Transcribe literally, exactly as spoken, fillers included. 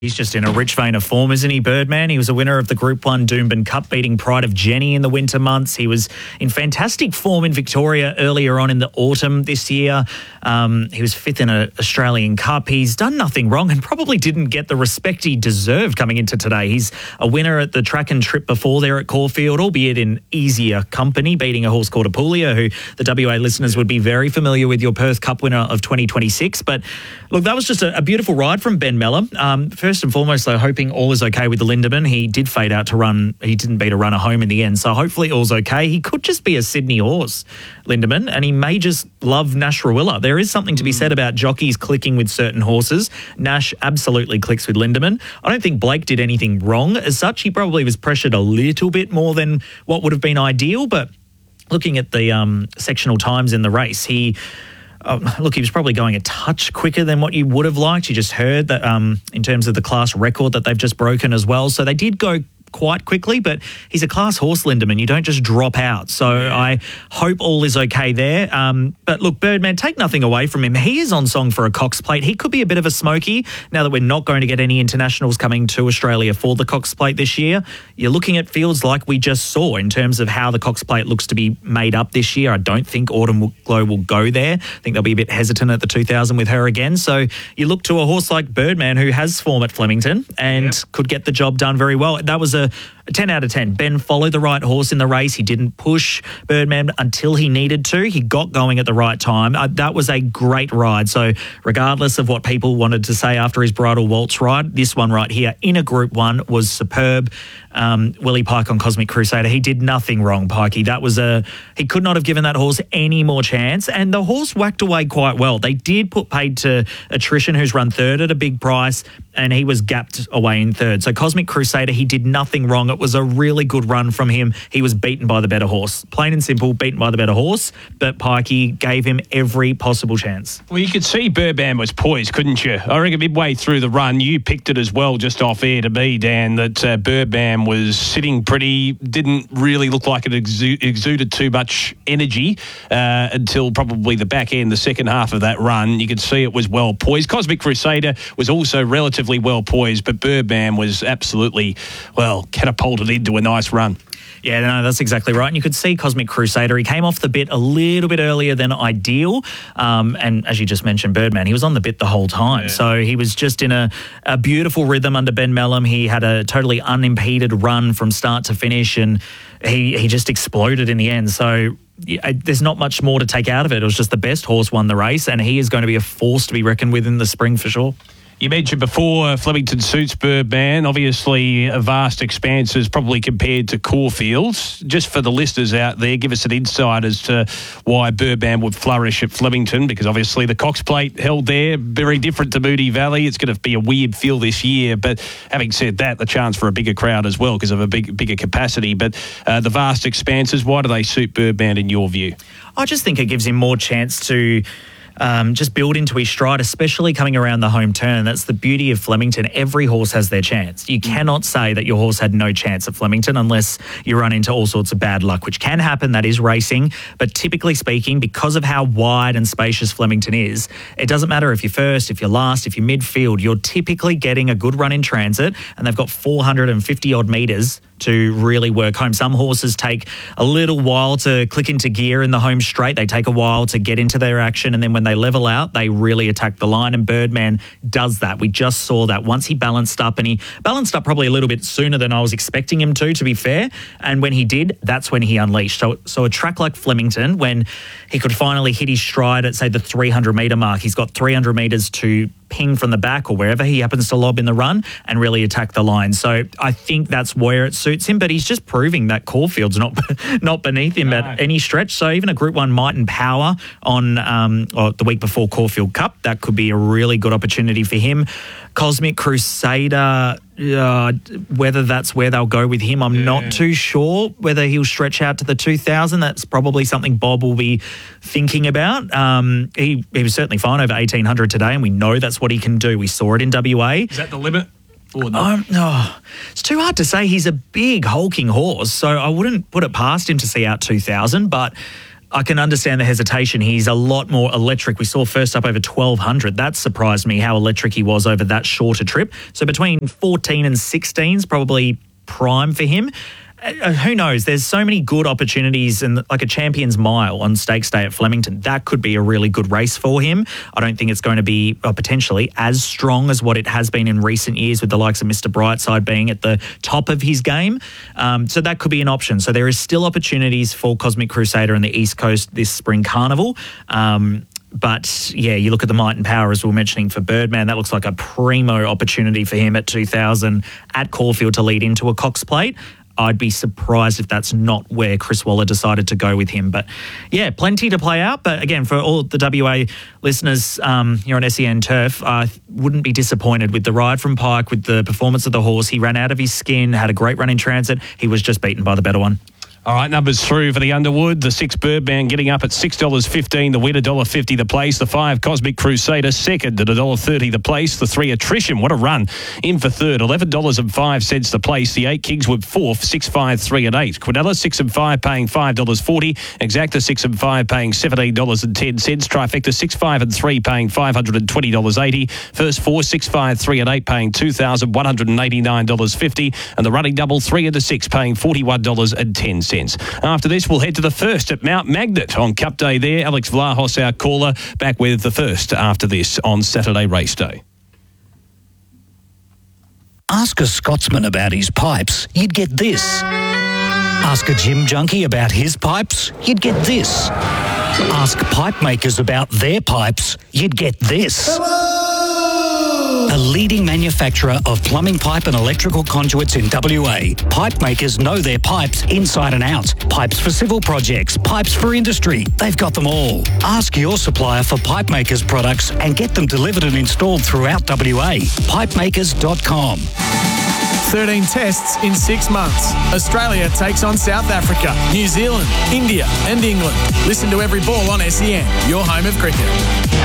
He's just in a rich vein of form, isn't he, Birdman? He was a winner of the Group one Doomben Cup, beating Pride of Jenny in the winter months. He was in fantastic form in Victoria earlier on in the autumn this year. Um, he was fifth in an Australian Cup. He's done nothing wrong and probably didn't get the respect he deserved coming into today. He's a winner at the track and trip before there at Caulfield, albeit in easier company, beating a horse called Apulia, who the W A listeners would be very familiar with, your Perth Cup winner of twenty twenty-six. But look, that was just a, a beautiful ride from Ben Mellor. Um, First and foremost, though, hoping all is okay with the Lindemann. He did fade out to run. He didn't beat a runner home in the end, so hopefully all's okay. He could just be a Sydney horse, Lindemann, and he may just love Nash Rawiller. There is something to be said about jockeys clicking with certain horses. Nash absolutely clicks with Lindemann. I don't think Blake did anything wrong as such. He probably was pressured a little bit more than what would have been ideal, but looking at the um, sectional times in the race, he... Um, look, he was probably going a touch quicker than what you would have liked. You just heard that um, in terms of the class record that they've just broken as well. So they did go quite quickly, but he's a class horse, Lindemann. You don't just drop out. So yeah. I hope all is okay there. Um, but look, Birdman, take nothing away from him. He is on song for a Cox Plate. He could be a bit of a smoky now that we're not going to get any internationals coming to Australia for the Cox Plate this year. You're looking at fields like we just saw in terms of how the Cox Plate looks to be made up this year. I don't think Autumn Glow will go there. I think they'll be a bit hesitant at the two thousand with her again. So you look to a horse like Birdman, who has form at Flemington and yep. could get the job done very well. That was a A ten out of ten. Ben followed the right horse in the race. He didn't push Birdman until he needed to. He got going at the right time. Uh, that was a great ride. So regardless of what people wanted to say after his Bridal Waltz ride, this one right here in a Group one was superb. Um, Willie Pike on Cosmic Crusader. He did nothing wrong, Pikey. That was a... He could not have given that horse any more chance, and the horse whacked away quite well. They did put paid to Attrition, who's run third at a big price, and he was gapped away in third. So Cosmic Crusader, he did nothing wrong. It was a really good run from him. He was beaten by the better horse. Plain and simple, beaten by the better horse, but Pikey gave him every possible chance. Well, you could see Birdman was poised, couldn't you? I reckon midway through the run, you picked it as well, just off air to me, Dan, that uh, Birdman was sitting pretty, didn't really look like it exu- exuded too much energy uh, until probably the back end, the second half of that run. You could see it was well poised. Cosmic Crusader was also relatively well poised, but Birdman was absolutely, well, catapulted into a nice run. Yeah, no, that's exactly right. And you could see Cosmic Crusader. He came off the bit a little bit earlier than ideal. Um, and as you just mentioned, Birdman, he was on the bit the whole time. Yeah. So he was just in a, a beautiful rhythm under Ben Mellor. He had a totally unimpeded run from start to finish, and he, he just exploded in the end. So yeah, there's not much more to take out of it. It was just the best horse won the race, and he is going to be a force to be reckoned with in the spring for sure. You mentioned before uh, Flemington suits Birdman, obviously a vast expanses probably compared to Caulfield's. Just for the listeners out there, give us an insight as to why Birdman would flourish at Flemington, because obviously the Cox Plate held there, very different to Moody Valley. It's going to be a weird feel this year, but having said that, the chance for a bigger crowd as well because of a big, bigger capacity. But uh, the vast expanses, why do they suit Birdman in your view? I just think it gives him more chance to... Um, just build into his stride, especially coming around the home turn. That's the beauty of Flemington. Every horse has their chance. You cannot say that your horse had no chance at Flemington unless you run into all sorts of bad luck, which can happen. That is racing. But typically speaking, because of how wide and spacious Flemington is, it doesn't matter if you're first, if you're last, if you're midfield, you're typically getting a good run in transit, and they've got four hundred fifty odd metres to really work home. Some horses take a little while to click into gear in the home straight. They take a while to get into their action, and then when they level out, they really attack the line, and Birdman does that. We just saw that once he balanced up, and he balanced up probably a little bit sooner than I was expecting him to, to be fair, and when he did, that's when he unleashed. So, so a track like Flemington, when he could finally hit his stride at, say, the three hundred metre mark, he's got three hundred metres to ping from the back or wherever he happens to lob in the run and really attack the line. So I think that's where it suits him, but he's just proving that Caulfield's not not beneath him no. at any stretch. So even a Group one Might and Power on um, or the week before Caulfield Cup, that could be a really good opportunity for him. Cosmic Crusader, uh, whether that's where they'll go with him, I'm yeah. not too sure. Whether he'll stretch out to the two thousand, that's probably something Bob will be thinking about. Um, he, he was certainly fine over eighteen hundred today, and we know that's what he can do. We saw it in W A. Is that the limit? Or no? Um, oh, it's too hard to say. He's a big hulking horse, so I wouldn't put it past him to see out two thousand, but I can understand the hesitation. He's a lot more electric. We saw first up over twelve hundred. That surprised me how electric he was over that shorter trip. So between fourteen and sixteen is probably prime for him. Uh, who knows? There's so many good opportunities, and like a Champions Mile on Stakes Day at Flemington, that could be a really good race for him. I don't think it's going to be uh, potentially as strong as what it has been in recent years with the likes of Mister Brightside being at the top of his game. Um, so that could be an option. So there is still opportunities for Cosmic Crusader in the East Coast this spring carnival. Um, But, yeah, you look at the might and power, as we were mentioning, for Birdman. That looks like a primo opportunity for him at two thousand at Caulfield to lead into a Cox Plate. I'd be surprised if that's not where Chris Waller decided to go with him. But, yeah, plenty to play out. But, again, for all the W A listeners um, here on S E N Turf, I wouldn't be disappointed with the ride from Pike, with the performance of the horse. He ran out of his skin, had a great run in transit. He was just beaten by the better one. All right, numbers through for the Underwood. The six Birdman getting up at six dollars fifteen. The win one dollar fifty the place. The five Cosmic Crusader second at one dollar thirty the place. The three Attrition, what a run, in for third, eleven dollars five the place. The eight Kingswood fourth, six five three and eight. Quinella six and five paying five dollars forty. Exacta six and five paying seventeen dollars ten. Trifecta six five and three paying five hundred twenty dollars eighty. First four six five three and eight paying two thousand one hundred eighty-nine dollars fifty. And the running double three and the six paying forty-one dollars ten. After this, we'll head to the first at Mount Magnet on Cup Day there. Alex Vlahos, our caller, back with the first after this on Saturday race day. Ask a Scotsman about his pipes, you'd get this. Ask a gym junkie about his pipes, you'd get this. Ask pipe makers about their pipes, you'd get this. A leading manufacturer of plumbing pipe and electrical conduits in W A. Pipe makers know their pipes inside and out. Pipes for civil projects, pipes for industry. They've got them all. Ask your supplier for pipe makers products and get them delivered and installed throughout W A. pipe makers dot com. thirteen tests in six months. Australia takes on South Africa, New Zealand, India and England. Listen to Every Ball on S E N, your home of cricket.